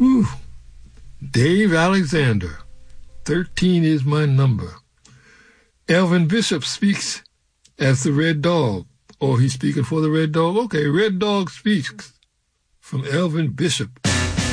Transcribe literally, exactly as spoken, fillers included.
Whew. Dave Alexander, thirteen is my number. Elvin Bishop speaks as the Red Dog. Oh, he's speaking for the Red Dog? Okay, Red Dog speaks from Elvin Bishop.